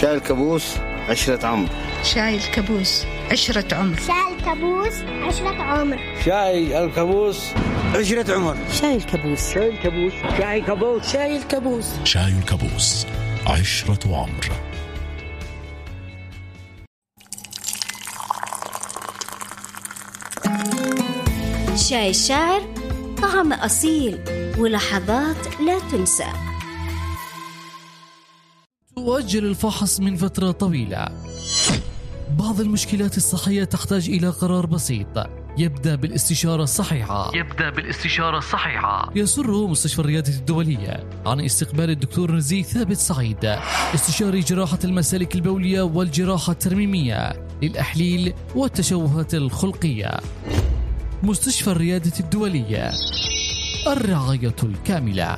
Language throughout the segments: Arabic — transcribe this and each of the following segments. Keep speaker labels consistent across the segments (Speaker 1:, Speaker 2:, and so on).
Speaker 1: شاي الكابوس عشرة عمر.
Speaker 2: شاي الكابوس عشرة عمر.
Speaker 3: شاي الكابوس عشرة عمر.
Speaker 4: شاي الكابوس عشرة عمر.
Speaker 5: شاي الكابوس.
Speaker 4: شاي الكابوس. شاي الكابوس.
Speaker 5: شاي الكابوس.
Speaker 6: شاي الكابوس عشرة عمر.
Speaker 7: شاي الشاعر طعم أصيل ولحظات لا تنسى.
Speaker 8: تؤجل الفحص من فترة طويلة. بعض المشكلات الصحية تحتاج إلى قرار بسيط يبدأ بالاستشارة الصحيحة. يسر مستشفى الريادة الدولية عن استقبال الدكتور نزيه ثابت سعيد، استشاري جراحة المسالك البولية والجراحة الترميمية للأحليل والتشوهات الخلقية. مستشفى الريادة الدولية، الرعاية الكاملة.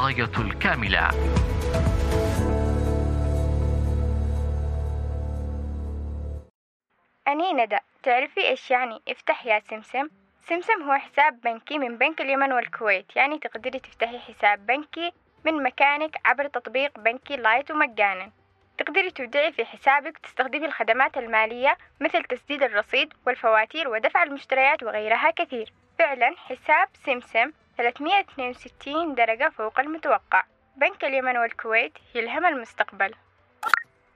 Speaker 9: أني ندى، تعرفي إيش يعني افتح يا سمسم؟ سمسم هو حساب بنكي من بنك اليمن والكويت، يعني تقدري تفتحي حساب بنكي من مكانك عبر تطبيق بنكي لايت ومجانا. تقدري تودعي في حسابك وتستخدمي الخدمات المالية مثل تسديد الرصيد والفواتير ودفع المشتريات وغيرها كثير. فعلا حساب سمسم 362 درجة فوق المتوقع. بنك اليمن والكويت يلهم المستقبل.